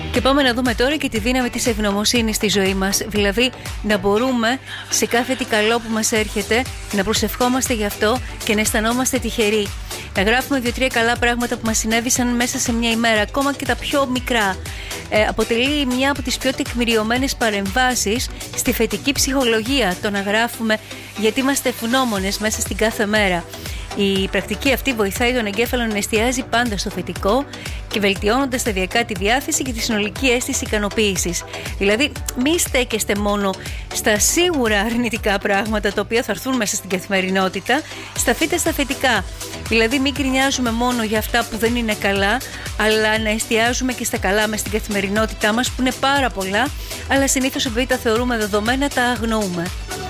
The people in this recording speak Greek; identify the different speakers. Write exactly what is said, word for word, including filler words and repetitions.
Speaker 1: Και πάμε να δούμε τώρα και τη δύναμη της ευγνωμοσύνης στη ζωή μας. Δηλαδή να μπορούμε σε κάθε τι καλό που μας έρχεται να προσευχόμαστε γι' αυτό και να αισθανόμαστε τυχεροί. Να γράφουμε δύο-τρία καλά πράγματα που μας συνέβησαν μέσα σε μια ημέρα, ακόμα και τα πιο μικρά. Ε, αποτελεί μια από τις πιο τεκμηριωμένες παρεμβάσεις στη θετική ψυχολογία το να γράφουμε, γιατί είμαστε ευγνώμονες μέσα στην κάθε μέρα. Η πρακτική αυτή βοηθάει τον εγκέφαλο να εστιάζει πάντα στο θετικό και βελτιώνοντας σταδιακά τη διάθεση και τη συνολική αίσθηση ικανοποίησης. Δηλαδή, μη στέκεστε μόνο στα σίγουρα αρνητικά πράγματα τα οποία θα έρθουν μέσα στην καθημερινότητα, σταθείτε στα θετικά. Δηλαδή, μην γκρινιάζουμε μόνο για αυτά που δεν είναι καλά, αλλά να εστιάζουμε και στα καλά μες στην καθημερινότητά μας, που είναι πάρα πολλά, αλλά συνήθως επειδή τα θεωρούμε δεδομένα, τα αγνοούμε.